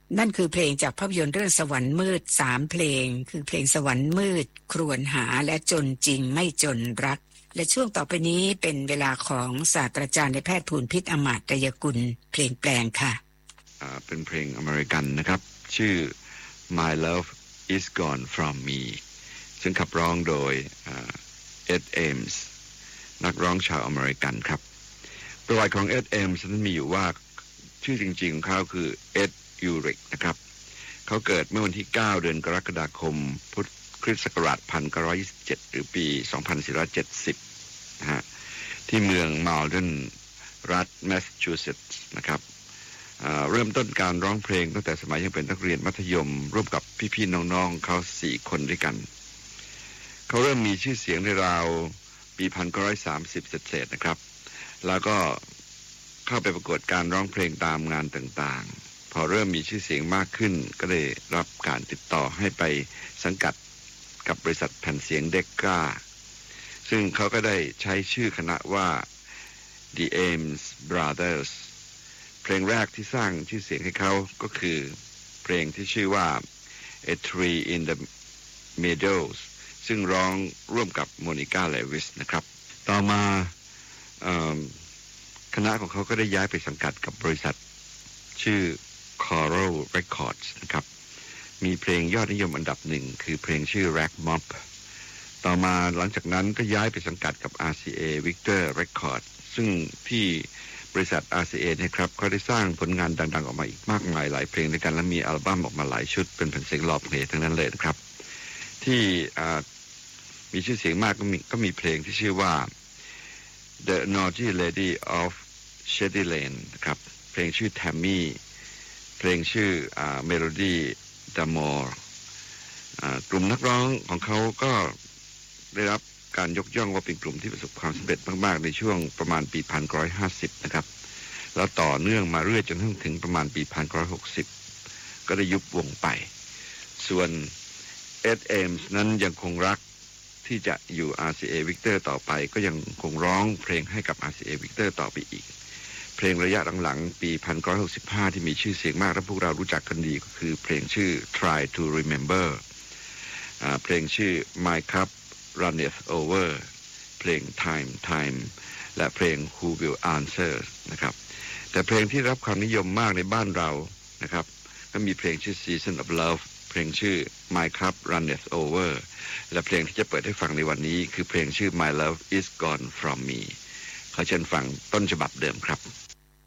นั่นคือเพลงจากภาพยนตร์เรื่องสวรรค์มืด3เพลงคือเพลงสวรรค์มืดครวญหาและจนจริงไม่จนรักและช่วงต่อไปนี้เป็นเวลาของศาสตราจารย์นายแพทย์ภูลพิษอมาตยกุลเพลงแปลงค่ะเป็นเพลงอเมริกันนะครับชื่อ My Love Is Gone From Me ซึ่งขับร้องโดยเอ็ดเอมส์นักร้องชาวอเมริกันครับประวัติของเอ็ดเอมส์นั้นมีอยู่ว่าชื่อจริงๆของเขาคือเอ็ดยูริกนะครับเขาเกิดเมื่อวันที่9เดือนกรกฎาคมพุทธคริสต์ศักราช1927หรือปี2470นะฮะที่เมืองมาลเดนรัฐแมสซาชูเซตส์นะครับเริ่มต้นการร้องเพลงตั้งแต่สมัยยังเป็นนักเรียนมัธยมร่วมกับพี่ๆน้องๆเขา4คนด้วยกันเขาเริ่มมีชื่อเสียงในราวปี1930เศษๆนะครับแล้วก็เข้าไปประกวดการร้องเพลงตามงานต่างๆพอเริ่มมีชื่อเสียงมากขึ้นก็ได้รับการติดต่อให้ไปสังกัดกับบริษัทแผ่นเสียงเด็กก้าซึ่งเขาก็ได้ใช้ชื่อคณะว่า The Ames Brothers เพลงแรกที่สร้างชื่อเสียงให้เขาก็คือเพลงที่ชื่อว่า A Tree in the Meadows ซึ่งร้องร่วมกับโมนิก้าเลวิสนะครับต่อมาคณะของเขาก็ได้ย้ายไปสังกัดกับบริษัทชื่อ Coral Records นะครับมีเพลงยอดนิยมอันดับหนึ่งคือเพลงชื่อ Rag Mop ต่อมาหลังจากนั้นก็ย้ายไปสังกัดกับ RCA Victor Records ซึ่งที่บริษัท RCA นะครับก็ได้สร้างผลงานดังๆออกมาอีกมากมายหลายเพลงด้วยกันและมีอัลบั้มออกมาหลายชุดเป็นแผ่นเสียงหลอบเพลงทั้งนั้นเลยนะครับที่มีชื่อเสียงมากก็มีเพลงที่ชื่อว่า The Naughty Lady of Shady Lane นะครับเพลงชื่อ Tammy เพลงชื่อMelody D'Amour กลุ่มนักร้องของเขาก็ได้รับการยกย่องว่าเป็นกลุ่มที่ประสบความสำเร็จมากๆในช่วงประมาณปี1950นะครับแล้วต่อเนื่องมาเรื่อยจนถึงประมาณปี1960ก็ได้ยุบวงไปส่วนเอ็ดเอมส์นั้นยังคงรักที่จะอยู่ RCA Victor ต่อไปก็ยังคงร้องเพลงให้กับ RCA Victor ต่อไปอีกเพลงระยะหลังๆปี1965ที่มีชื่อเสียงมากและพวกเรารู้จักกันดีก็คือเพลงชื่อ Try to Remember เพลงชื่อ My Cup Runneth Over เพลง Time และเพลง Who Will Answer นะครับแต่เพลงที่รับความนิยมมากในบ้านเรานะครับก็มีเพลงชื่อ Season of Love เพลงชื่อ My Cup Runneth Over และเพลงที่จะเปิดให้ฟังในวันนี้คือเพลงชื่อ My Love Is Gone From Me ขอเชิญฟังต้นฉบับเดิมครับ